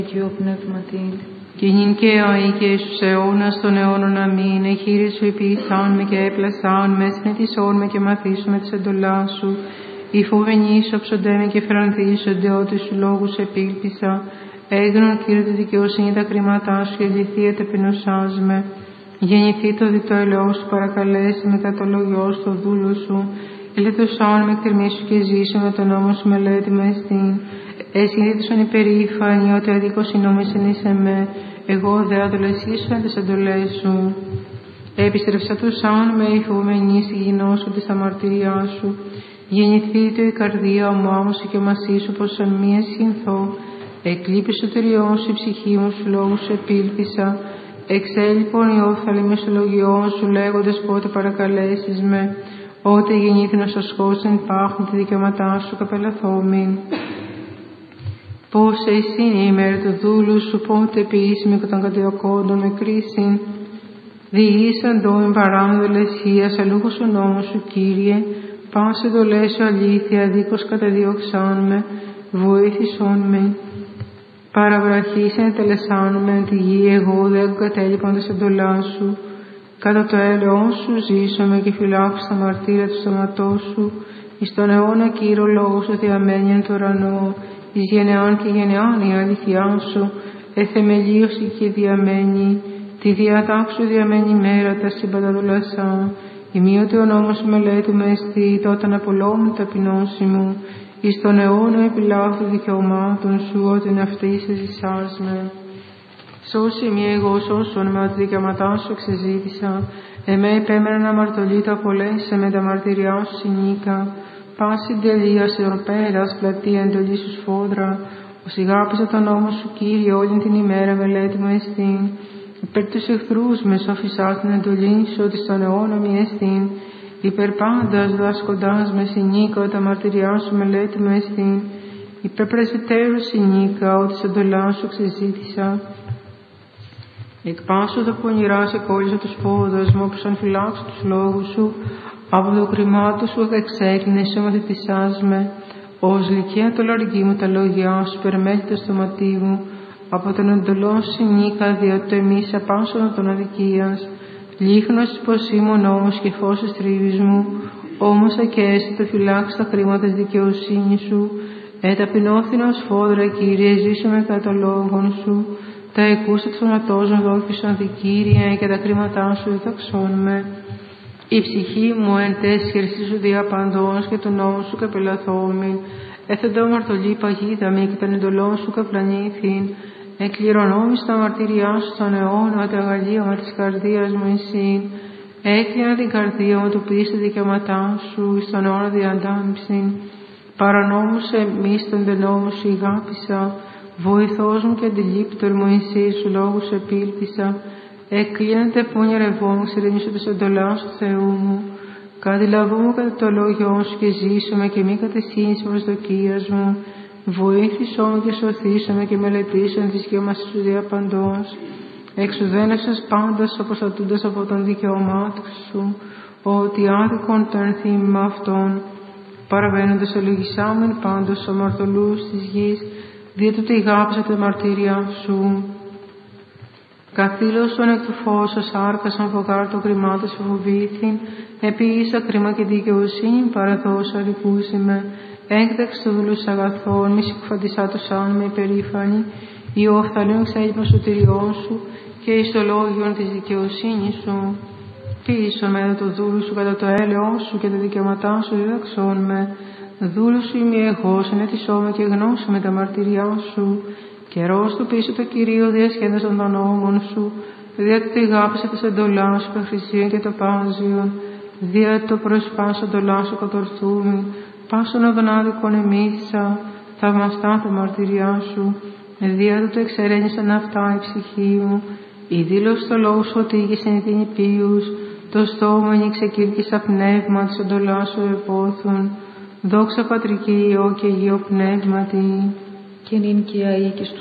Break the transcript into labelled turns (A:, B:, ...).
A: Αγίου Πνεύματι.
B: Και νυν και αεί και εις τους αιώνας των αιώνων αμήν. Εχείρε σου επίησάν με και έπλασάν με, συνετισόν με και μαθήσουμε τις εντολάς σου. Οι φοβενείς όψονται με και φρανθίζονται, ότι σου λόγους επίλπισα. Έγνω Κύριε τη δικαιοσύνη τα κρίματά σου και αληθεία ταπεινωσάς με. Γεννηθεί το διτό ελαιό σου, παρακαλέσει μετά το λόγιο σου, το δούλο σου. Ελετωσάν με εκτερμίσου και ζήσω με τον νόμο σου μελέτη με εστίν. Εσυνήθισον υπερήφανη, ότι αδίκως νόμισεν εις εμέ. Εγώ δε αδολεσίσω εν τες εντολές σου. Επιστρέψα τους άν με η φοβομένη στη γινώσου της αμαρτυριά σου. Γεννηθεί το η καρδία μου άμωση και μασί σου πως σαν μία συνθώ. Εκλείπει σωτηριών σου η ψυχή μου, σου λόγου σου επίλπισα. Εξέλιπον η όφθαλη με στο λογιόν σου, λέγοντες πότε παρακαλέσεις με. Ότε γεννήθην ως ασχώς υπάρχουν τη δικαιώματά σου καπελαθόμην. Πώς εσύ είναι η ημέρα του δούλου σου, πότε επίσημη και των κατοικόντων με κρίσιν. Διήσαν το εν παράνοδο λεσχίας, αλούχος ο νόμος σου, Κύριε. Πάσε το λέσιο αλήθεια, δίκως καταδίωξάν με, βοήθησόν με. Παραβραχήσεν τελεσάν με εν τη γη, εγώ δεν κατέλειπαν τες εντολάς σου. Κατά το έλεον σου ζήσομαι και φυλάξω στα μαρτύρια του στόματός σου. Εις τον αιώνα Κύριο λόγος σου διαμένει εν το ουρανό. Εις γενεάν και γενεάν η αλήθειά σου, εθεμελίωση και διαμένει. Τη διατάξου διαμένει μέρα τα σύμπαντα δουλασά. Ημίωτε ο νόμος σου μελέτη με εστί, τότε απολόμουν ταπεινώση μου. Εις τον αιώνα επιλάβει δικαιωμάτων σου, όταν αυτή σε ζησάς με. Σώσει μη εγώ σώσον με ότι δικαιωματά σου εξεζήτησα. Εμέ επέμεναν αμαρτωλή τα απολέσαι με τα μαρτυριά σου συνήκα. Πάση τελεία σε ορπέρας πλατεία εντολή σου σφόδρα. Ως ηγάπησα τον νόμο σου Κύριε όλη την ημέρα μελέτη μου εστίν. Υπέρ τους εχθρούς με σοφισάς την εντολή σου ότι στον αιώνα μη εστίν. Υπέρ πάντας δάσκοντάς με συνήκα ότι τα μαρτυριά σου μελέτη μου εστίν. Υπέρ πρεσβυτέρου συνήκα ότι σ' εντολά σου εξεζήτησα. Εκ πάσου το πονηρά σε κόλλησα τους πόδους μου, όπως αν φυλάξω τους λόγους σου. Από το κρυμάτο σου εξέκλεινε, σε μαθητησάς με. Ως λυκαία το λαργή μου τα λόγια σου, περμέλει στο ματί μου. Από τον εντολό συνήκα, διότι το εμείς απάσχολον των αδικίας. Λίχνος πως ήμουν όμως και φως της τρίβης μου. Όμως ακέσαι το φυλάξει τα χρήματα της δικαιοσύνης σου. Ταπεινώθηνα ως φόδρα, Κύριε, ζήσαμε κατά το λόγον σου. Τα εκούστα του σώματός μου δόκισαν δικήρια και τα κρίματά σου διδαξών με. Η ψυχή μου εν τέσχερση σου διαπαντός και τον νόμο σου καπελαθόμην. Έθεντο μαρτωλή παγίδα με και τον εντολό σου καπλανήθην. Εκληρονόμης τα μαρτυριά σου στον αιώνα, τα αγαλίωμα της καρδίας μου εσύν. Έκλεινα την καρδία μου του πίστη δικαιωματά σου, στον αιώνα διαντάμψην. Παρανόμους εμείς τον τενόμο σου ηγάπησα. Βοηθός μου και αντιλήπτορ μου εσύ σου λόγους επίλπισα. Εκλείνεται πούνια ρευό μου, ξερενήσω της εντολάς του Θεού μου. Κατηλαβού μου κατά το λόγιο σου και ζήσομαι και μη κατεσύνης προσδοκίας μου. Βοήθησό μου και σωθήσομαι και μελετήσον της γεωμασίας σου διαπαντός. Εξουδένευσες πάντας αποστατούντας από τον δικαιωμάτων σου, ότι άδικον τον θύμημα αυτών. Παραβαίνοντας ελογισάμεν πάντως αμαρτωλούς της γης, διότι τη γάψα τα μαρτύρια σου. Καθήλωσον εκ του φως ως άρκασαν φωγάρ το κρυμάτο σου φοβήθην, επίσης κρίμα και δικαιοσύνη παραδόσα λυπούσιμε. Έγκδεξ το δούλους αγαθών, μη συκοφαντισά το σαν με υπερήφανη, η οφθαλούν εξέλιπον σωτηριών σου και εις το λόγιον της δικαιοσύνης σου. Πίσω με το δούλου σου κατά το έλεό σου και τα δικαιώματά σου διδαξών με. Δούλου σου είμαι εγώ, συνέτησό και γνώσω με τα μαρτυριά σου. Καιρός του πίσω το Κυρίο διασχέδασαν των νόμων σου, διότι τη γάψε της εντολάς σου, πεχρησίων και το πάζιον, διότι το προσπάσω εντολά σου κατορθούμη, πάσον οδον άδικον εμίθησα, θαυμαστά τα μαρτυριά σου, διότι το εξερένησαν αυτά η ψυχή μου, η δήλωση στο λόγο σου ότι ήγησεν την υπείους, το στόμα ανοίξε κήρκησα πνεύμα της εντολάς σου επόθουν, δόξα Πατρική Υιό και Υιό Πνεύματι.
A: Και νυν και αεί και στους